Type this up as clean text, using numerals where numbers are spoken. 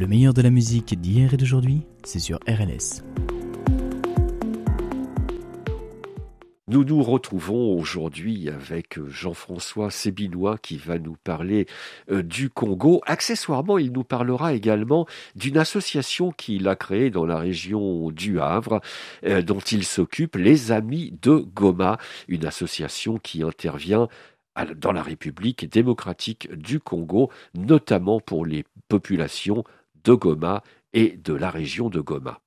Le meilleur de la musique d'hier et d'aujourd'hui, c'est sur RLS. Nous nous retrouvons aujourd'hui avec Jean-François Sébinois qui va nous parler du Congo. Accessoirement, il nous parlera également d'une association qu'il a créée dans la région du Havre, dont il s'occupe, les Amis de Goma, une association qui intervient dans la République démocratique du Congo, notamment pour les populations de Goma et de la région de Goma.